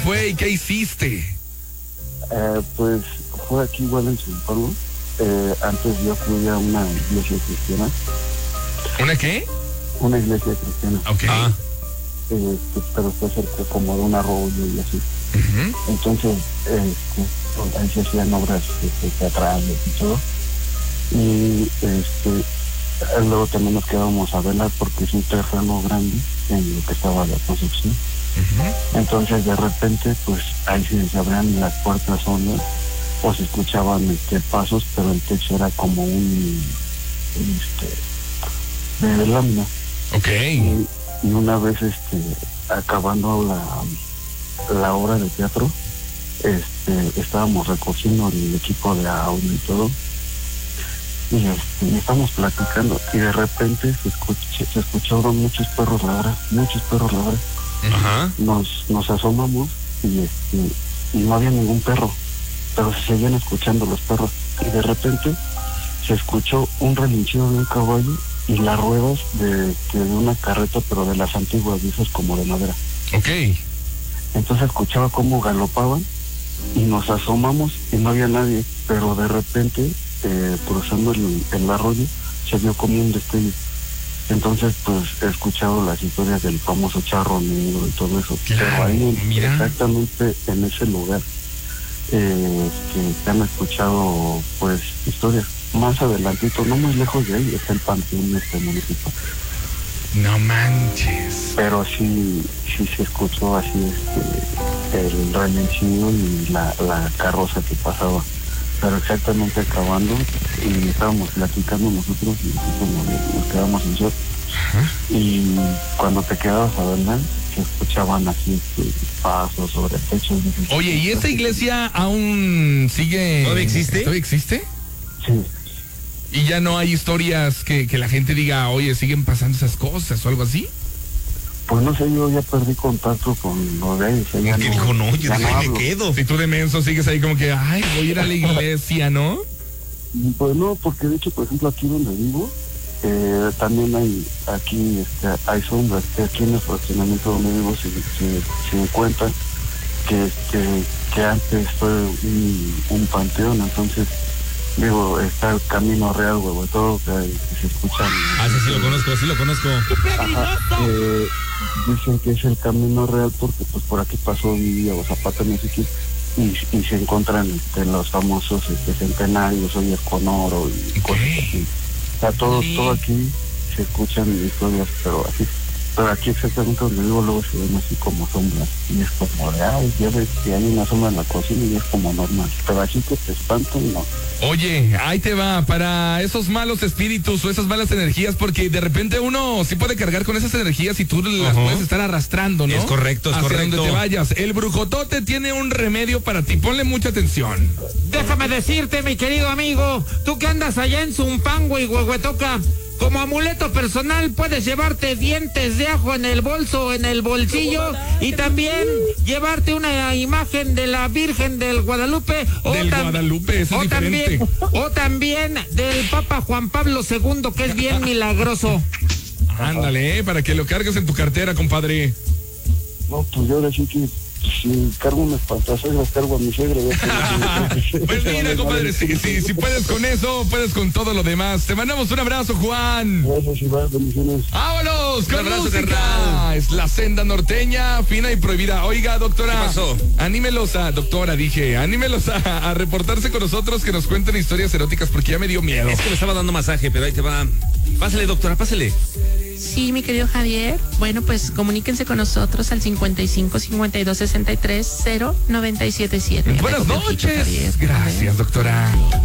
fue y qué hiciste? Pues fue aquí igual en San Pablo. Antes yo fui a una iglesia cristiana. ¿Una qué? Una iglesia cristiana. Ok. Pero fue cerca como de un arroyo y así. Uh-huh. Entonces, ahí se hacían obras teatrales y todo. Y luego también nos quedábamos a velar porque es un terreno grande en lo que estaba la construcción. Uh-huh. Entonces de repente pues ahí se abrían las puertas solas o se escuchaban pasos, pero el techo era como un de lámina. Okay. Y una vez acabando la obra de teatro, estábamos recogiendo el equipo de audio y todo, y estamos platicando y de repente se escucharon muchos perros ladrar. Ajá. Nos asomamos y no había ningún perro, pero se seguían escuchando los perros, y de repente se escuchó un relinchido de un caballo y las ruedas de una carreta, pero de las antiguas, de esas como de madera. Okay. Entonces escuchaba cómo galopaban y nos asomamos y no había nadie, pero de repente cruzando el arroyo se vio como un destello. Entonces pues he escuchado las historias del famoso charro negro y todo eso. Claro, pero ahí mira. Exactamente en ese lugar que han escuchado pues historias. Más adelantito, no muy lejos de ahí, está el panteón municipal. No manches. Pero sí se escuchó así el relinchido y la carroza que pasaba. Pero exactamente acabando, y estábamos platicando nosotros y como nos quedamos en shock. Uh-huh. Y cuando te quedabas a verla, se escuchaban así pasos sobre el techo. Oye, ¿y esa iglesia aún sigue? ¿Todavía existe? ¿Todavía existe? Sí. ¿Y ya no hay historias que la gente diga, oye, siguen pasando esas cosas o algo así? Pues no sé, yo ya perdí contacto con los de ahí. ¿Por qué dijo no? Yo dije, me quedo. Si tú de menso sigues ahí como que, ay, voy a ir a la iglesia, ¿no? Pues no, porque de hecho, por ejemplo, aquí donde vivo, también hay sombras. Aquí en el fraccionamiento donde vivo se cuenta que antes fue un panteón. Entonces digo, está el Camino Real, huevo, todo que se escucha. Sí lo conozco. Ajá, dicen que es el Camino Real porque pues por aquí pasó Villa o Zapata, no sé qué, y se encuentran los famosos centenarios, ollas con oro y cosas así. O sea, todo aquí se escuchan historias, pero aquí exactamente donde vivo luego se ven así como sombras, y es como de, ay, ya ves que hay una sombra en la cocina y es como normal, pero así que te espantan, no. Oye, ahí te va, para esos malos espíritus o esas malas energías, porque de repente uno sí puede cargar con esas energías y tú las puedes estar arrastrando, ¿no? Es correcto, hacia donde te vayas. El brujotote tiene un remedio para ti, ponle mucha atención. Déjame decirte, mi querido amigo, tú que andas allá en Zumpango y Huehuetoca, como amuleto personal puedes llevarte dientes de ajo en el bolso o en el bolsillo, y también llevarte una imagen de la Virgen del Guadalupe Guadalupe, eso es diferente. O también del Papa Juan Pablo II, que es bien milagroso. Ándale, para que lo cargues en tu cartera, compadre. No, pues yo ahora sí que si cargo un espantazo, las cargo a mi suegra. Pues mira, compadre, si puedes con eso, puedes con todo lo demás. Te mandamos un abrazo, Juan. Gracias, Iván, bendiciones. ¡Vámonos! Un abrazo, música. carnal. Es la senda norteña, fina y prohibida. Oiga, doctora. ¿Qué pasó? Anímelos a reportarse con nosotros, que nos cuenten historias eróticas, porque ya me dio miedo. Es que me estaba dando masaje, pero ahí te va. Pásale, doctora, pásale. Sí, mi querido Javier. Bueno, pues comuníquense con nosotros al 55 52 63 0977. Buenas noches. Gracias, doctora.